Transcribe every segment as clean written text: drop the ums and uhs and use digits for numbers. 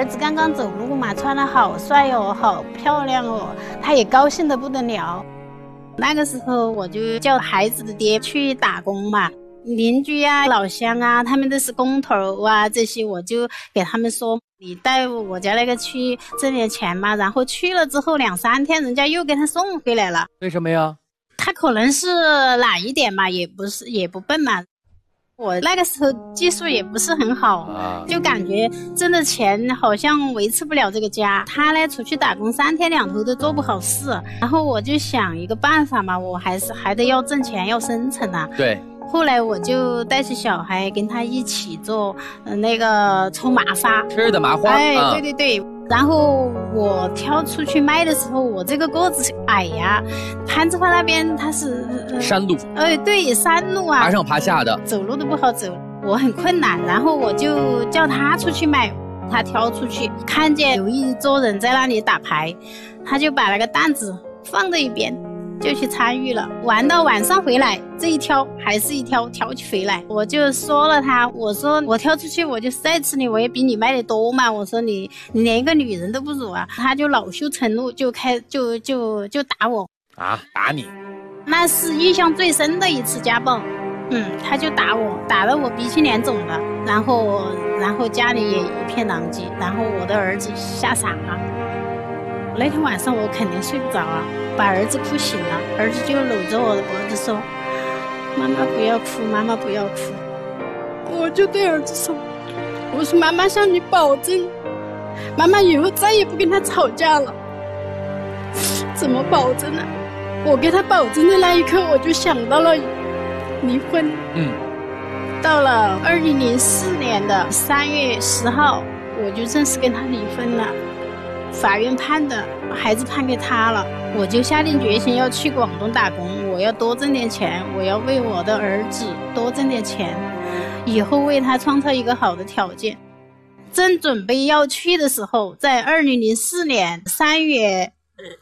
儿子刚刚走路嘛，穿得好帅哦，好漂亮哦，他也高兴得不得了。那个时候我就叫孩子的爹去打工嘛，邻居啊、老乡啊，他们都是工头啊，这些我就给他们说，你带我家那个去挣点钱嘛。然后去了之后2、3天，人家又给他送回来了。 为什么呀？ 他可能是懒一点嘛，也不笨嘛。我那个时候技术也不是很好，就感觉挣的钱好像维持不了这个家。他呢出去打工3天2头都做不好事，然后我就想一个办法嘛，我还得要挣钱要生存啊。 对。 后来我就带着小孩跟他一起做那个抽麻花， 吃的麻花。 哎，对对对。然后我挑出去卖的时候，我这个个子矮呀，攀枝花那边它是山路， 对，山路啊， 爬上爬下的， 走路都不好走，我很困难。然后我就叫他出去卖，他挑出去，看见有一桌人在那里打牌，他就把那个担子放在一边，就去参与了。玩到晚上回来，这一挑还是一挑起回来，我就说了他，我说我挑出去我就再吃你，我也比你卖的多嘛，我说你连一个女人都不如啊。他就恼羞成怒，就打我啊，打你。 那是印象最深的一次家暴。他就打我，打得我鼻青脸肿的，然后家里也一片狼藉，然后我的儿子吓傻了。那天晚上我肯定睡不着啊，把儿子哭醒了，儿子就搂着我的脖子说，妈妈不要哭，妈妈不要哭。我就对儿子说，我说妈妈向你保证，妈妈以后再也不跟他吵架了。怎么保证呢？我给他保证的那一刻，我就想到了离婚。到了2004年的3月10号，我就正式跟他离婚了。法院判的，孩子判给他了，我就下定决心要去广东打工，我要多挣点钱，我要为我的儿子多挣点钱，以后为他创造一个好的条件。正准备要去的时候，在2004年3月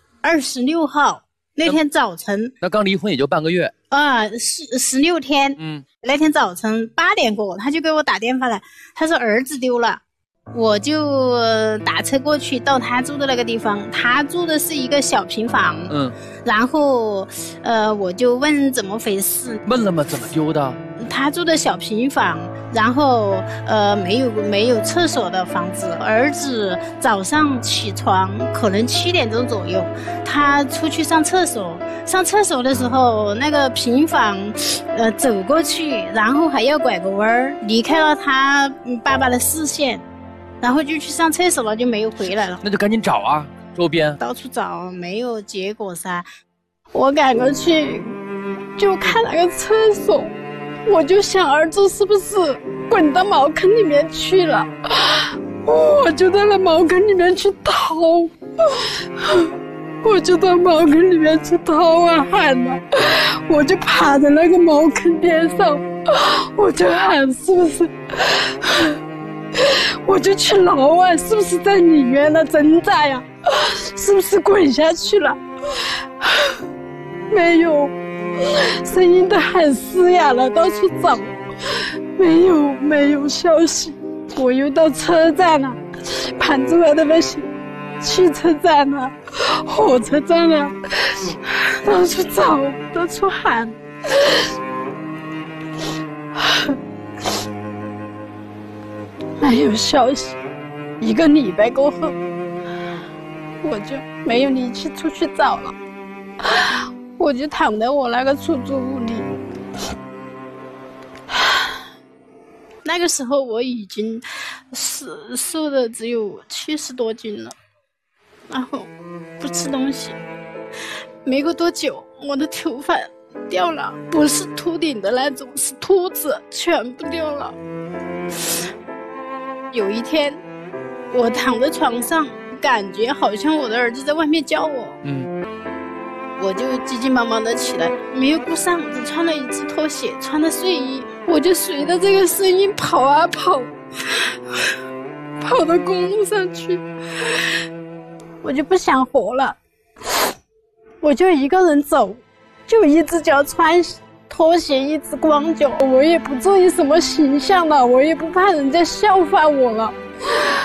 26号那天早晨， 那刚离婚也就半个月 16天。那天早晨8点过，他就给我打电话来，他说儿子丢了。我就打车过去到他住的那个地方，他住的是一个小平房。然后我就问怎么回事。 问了吗？怎么丢的？ 他住的小平房，然后没有厕所的房子。儿子早上起床可能7点钟左右，他出去上厕所，的时候那个平房走过去，然后还要拐个弯儿，离开了他爸爸的视线，然后就去上厕所了，就没有回来了。 那就赶紧找啊，周边到处找没有结果噻。我赶过去就看那个厕所，我就想儿子是不是滚到茅坑里面去了，我就到了茅坑里面去掏，我就到茅坑里面去掏啊喊啊，我就趴在那个茅坑边上，我就喊是不是，我就去挠啊，是不是在里面呢挣扎呀，是不是滚下去了，没有，声音都喊嘶哑了，到处找，没有消息。我又到车站了，盘出来的那些汽车站了，火车站了，到处找，到处喊，没有消息。1个礼拜过后，我就没有力气出去找了，我就躺在我那个出租屋里。那个时候我已经瘦的只有70多斤了，然后不吃东西，没过多久我的头发掉了，不是秃顶的那种，是秃子，全部掉了。有一天我躺在床上，感觉好像我的儿子在外面叫我，我就急急忙忙的起来，没有顾上，只穿了一只拖鞋，穿了睡衣，我就随着这个声音跑啊跑，跑到公路上去，我就不想活了，我就一个人走，就一只脚穿拖鞋，一只光脚，我也不注意什么形象了，我也不怕人家笑话我了，